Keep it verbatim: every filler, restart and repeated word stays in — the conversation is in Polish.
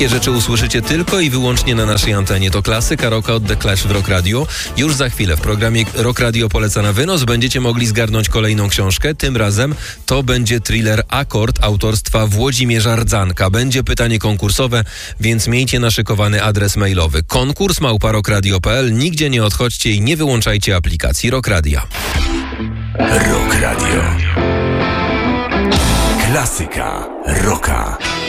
Takie rzeczy usłyszycie tylko i wyłącznie na naszej antenie. To klasyka rocka od The Clash w Rock Radio. Już za chwilę w programie Rock Radio poleca na wynos będziecie mogli zgarnąć kolejną książkę. Tym razem to będzie thriller Akord autorstwa Włodzimierza Rdzanka. Będzie pytanie konkursowe, więc miejcie naszykowany adres mailowy konkurs małpa rockradio kropka p l. Nigdzie nie odchodźcie i nie wyłączajcie aplikacji Rock Radio. Rock Radio. Klasyka rocka.